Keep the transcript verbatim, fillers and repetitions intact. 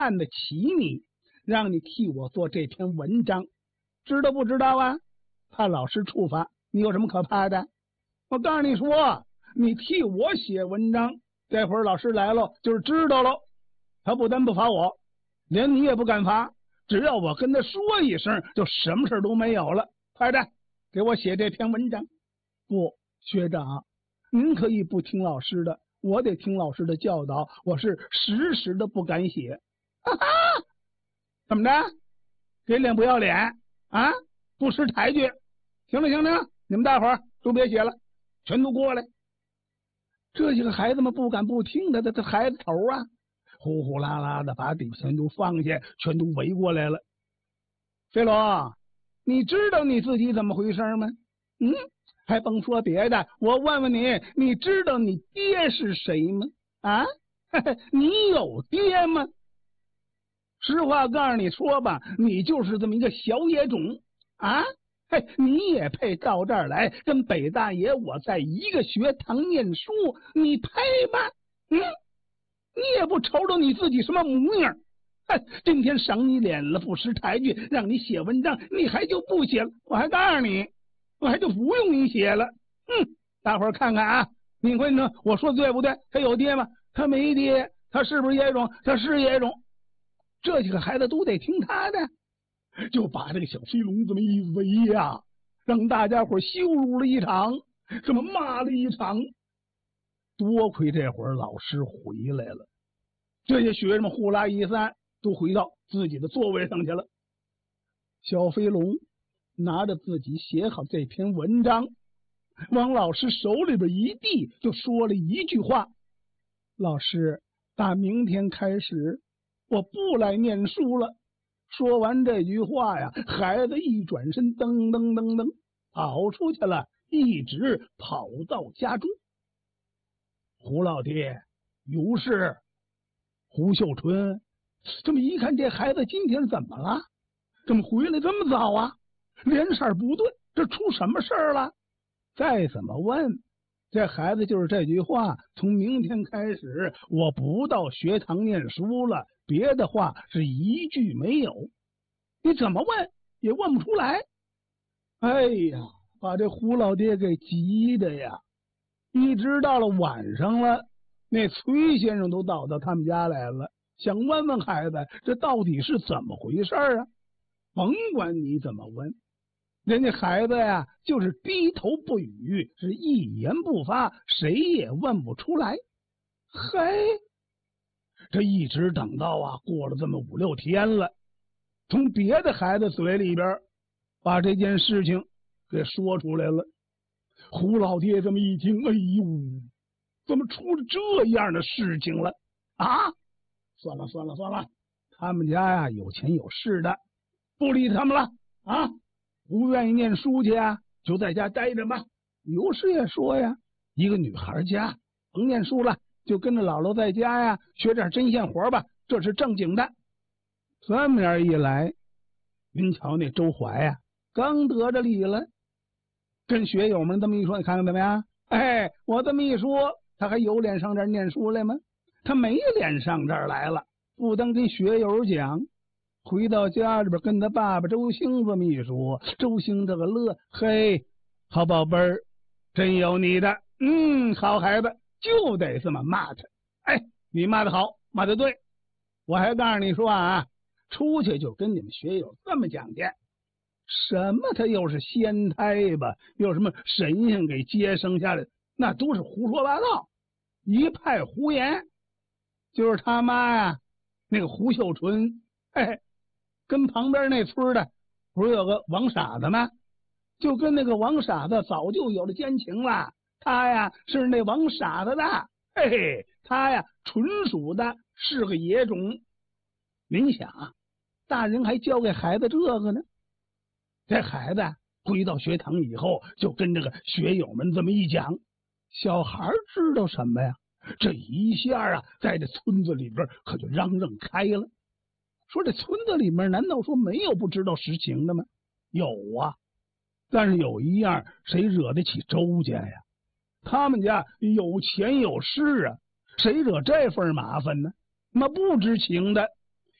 看得起你，让你替我做这篇文章，知道不知道啊？怕老师处罚，你有什么可怕的？我告诉你说，你替我写文章，这会儿老师来了就是知道了，他不但不罚我，连你也不敢罚，只要我跟他说一声，就什么事都没有了。快点给我写这篇文章。不，学长，您可以不听老师的，我得听老师的教导，我是时时的不敢写。哈哈，怎么着？给脸不要脸啊？不识抬举？行了行了，你们大伙儿都别写了，全都过来。这些个孩子们不敢不听他的，这孩子头啊，呼呼啦啦的把底全都放下，全都围过来了。飞龙，你知道你自己怎么回事吗？嗯，还甭说别的，我问问你，你知道你爹是谁吗？啊，你有爹吗？实话告诉你说吧，你就是这么一个小野种啊！嘿，你也配到这儿来跟北大爷我在一个学堂念书？你配吗？嗯，你也不瞅瞅你自己什么模样？哼，今天赏你脸了，不识抬举，让你写文章，你还就不写了？我还告诉你，我还就不用你写了。哼，大伙儿看看啊，你会呢？我说的对不对？他有爹吗？他没爹，他是不是野种？他是野种。这几个孩子都得听他的，就把这个小飞龙这么一围呀、啊，让大家伙羞辱了一场，这么骂了一场。多亏这会儿老师回来了，这些学生们呼啦一散，都回到自己的座位上去了。小飞龙拿着自己写好这篇文章，往老师手里边一递，就说了一句话：老师，打明天开始我不来念书了。说完这句话呀，孩子一转身，噔噔噔噔跑出去了，一直跑到家中。胡老爹、尤氏、胡秀春这么一看，这孩子今天怎么了？怎么回来这么早啊？脸色不对，这出什么事儿了？再怎么问，这孩子就是这句话：从明天开始我不到学堂念书了，别的话是一句没有。你怎么问也问不出来。哎呀，把这胡老爹给急的呀！一直到了晚上了，那崔先生都到到他们家来了，想问问孩子这到底是怎么回事啊？甭管你怎么问，人家孩子呀就是低头不语，是一言不发，谁也问不出来。嘿，这一直等到啊过了这么五六天了，从别的孩子嘴里边把这件事情给说出来了。胡老爹这么一听，哎呦，怎么出了这样的事情了啊？算了算了算了，他们家呀有钱有势的，不理他们了啊！不愿意念书去啊，就在家待着吧。尤氏也说呀，一个女孩家甭念书了，就跟着姥姥在家呀学点针线活吧，这是正经的。这么一来，您瞧那周怀呀，刚得着理了，跟学友们这么一说，你看看怎么样？哎，我这么一说，他还有脸上这儿念书来吗？他没脸上这儿来了，不当跟学友讲。回到家里边跟他爸爸周兴这么一说，周兴这个乐，嘿，好宝贝儿，真有你的，嗯，好孩子，就得这么骂他。哎，你骂得好，骂得对，我还告诉你说啊，出去就跟你们学友这么讲去。什么他又是仙胎吧，又什么神仙给接生下来，那都是胡说八道，一派胡言。就是他妈呀，那个胡秀纯，嘿，跟旁边那村的不是有个王傻子吗？就跟那个王傻子早就有了奸情了。他呀是那王傻子的，嘿嘿，他呀纯属的是个野种。您想啊，大人还教给孩子这个呢。这孩子回到学堂以后，就跟这个学友们这么一讲，小孩知道什么呀？这一下啊，在这村子里边可就嚷嚷开了。说这村子里面难道说没有不知道实情的吗？有啊，但是有一样，谁惹得起周家呀？他们家有钱有势啊，谁惹这份麻烦呢？那不知情的